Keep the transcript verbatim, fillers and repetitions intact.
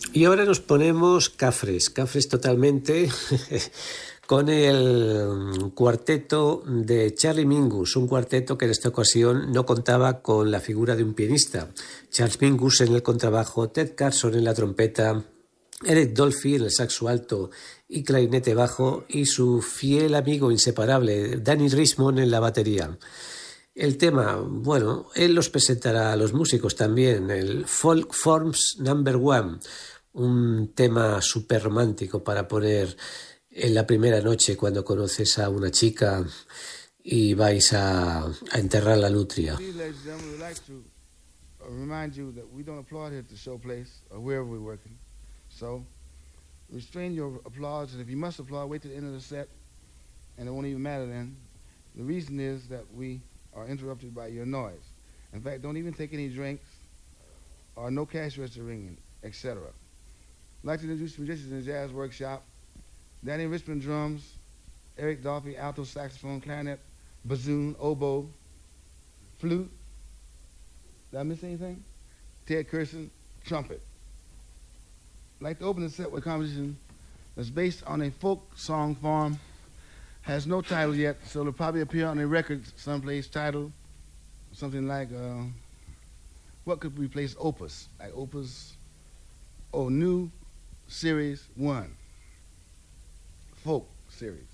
Y ahora nos ponemos cafres, cafres totalmente, con el cuarteto de Charlie Mingus, un cuarteto que en esta ocasión no contaba con la figura de un pianista. Charles Mingus en el contrabajo, Ted Carson en la trompeta, Eric Dolphy en el saxo alto y clarinete bajo y su fiel amigo inseparable Danny Richmond en la batería. El tema, bueno, él los presentará a los músicos también, el Folk Forms Number One, un tema súper romántico para poner en la primera noche cuando conoces a una chica y vais a, a enterrar la nutria. So, restrain your applause, and if you must applaud, wait till the end of the set, and it won't even matter then. The reason is that we are interrupted by your noise. In fact, don't even take any drinks, or no cash register ringing, et cetera. I'd like to introduce musicians in the jazz workshop. Danny Richmond drums, Eric Dolphy alto saxophone, clarinet, bassoon, oboe, flute. Did I miss anything? Ted Curson, trumpet. I'd like to open the set with a composition that's based on a folk song form, has no title yet, so it'll probably appear on a record someplace titled something like, uh, what could we place opus? Like opus, oh, new series one, folk series.